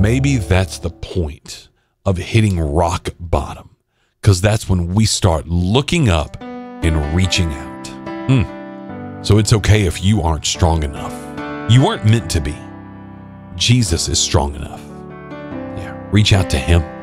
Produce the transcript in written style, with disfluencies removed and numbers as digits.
maybe that's the point of hitting rock bottom, because that's when we start looking up and reaching out. So it's okay if you aren't strong enough. You weren't meant to be. Jesus is strong enough. Yeah, reach out to him.